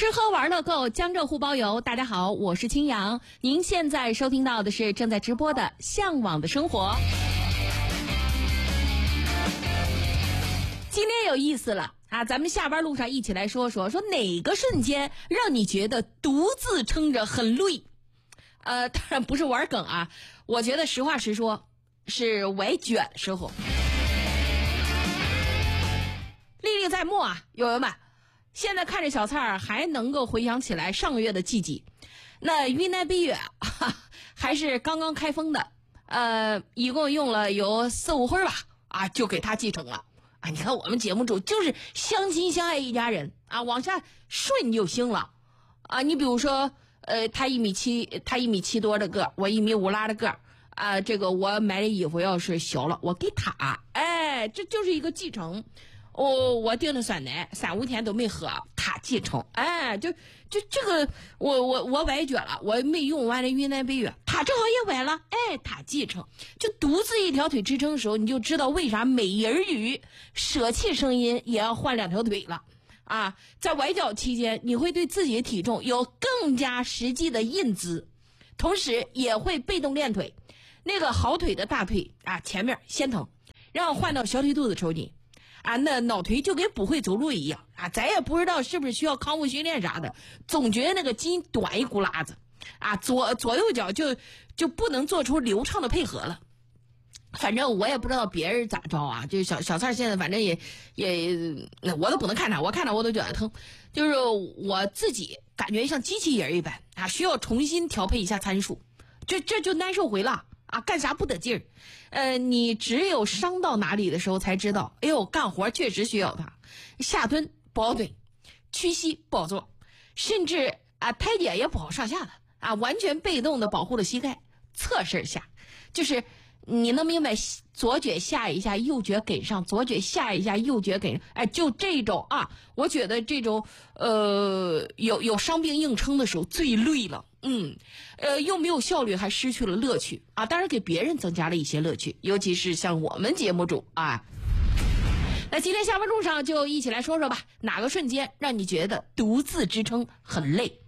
吃喝玩乐购，江浙沪包邮。大家好，我是青阳，您现在收听到的是正在直播的《向往的生活》。今天有意思了啊！咱们下班路上一起来说哪个瞬间让你觉得独自撑着很累？当然不是玩梗啊，我觉得实话实说，是崴卷的时候。历历在目啊，友友们，现在看着小菜儿还能够回想起来上个月的季节，那云南北岳还是刚刚开封的，一共用了有4、5会儿吧，啊，就给他继承了。啊，你看我们节目组就是相亲相爱一家人啊，往下顺就行了啊。你比如说，他1米7，他1米7多的个儿，我1米5拉的个儿啊，这个我买的衣服要是小了，我给他，哎，这就是一个继承。我订的酸奶3、5天都没喝，他继承，哎，就这个我崴脚了，我没用完的云南北岳，他正好也崴了，哎，他继承，就独自一条腿支撑的时候，你就知道为啥美人鱼舍弃声音也要换2条腿了啊！在崴脚期间，你会对自己的体重有更加实际的认知，同时也会被动练腿，那个好腿的大腿啊，前面先疼，然后换到小腿肚子抽筋。啊，那脑腿就跟不会走路一样啊！咱也不知道是不是需要康复训练啥的，总觉得那个筋短一股拉子啊，左右脚就不能做出流畅的配合了。反正我也不知道别人咋着啊，就小菜现在反正也我都不能看他，我看他我都觉得疼，就是我自己感觉像机器人一般啊，需要重新调配一下参数，这就难受回了。啊，干啥不得劲儿？你只有伤到哪里的时候才知道，哎呦，干活确实需要它。下蹲不好蹲，屈膝不好做，甚至啊台阶也不好上下的啊，完全被动的保护了膝盖。侧身下，就是你能明白，左脚下一下，右脚给上，左脚下一下，右脚给上，哎，就这种啊，我觉得这种有伤病硬撑的时候最累了。又没有效率，还失去了乐趣啊！当然给别人增加了一些乐趣，尤其是像我们节目组啊。那今天下班路上就一起来说说吧，哪个瞬间让你觉得独自支撑很累？